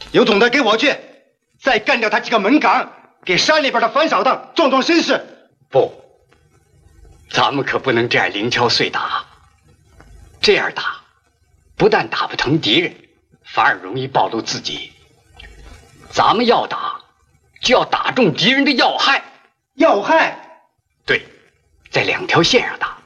有种的给我去，再干掉他几个门岗，给山里边的反扫荡壮壮声势。 不，咱们可不能这样零敲碎打。这样打，不但打不疼敌人，反而容易暴露自己。咱们要打，就要打中敌人的要害。 要害？ 对，在2条线上打。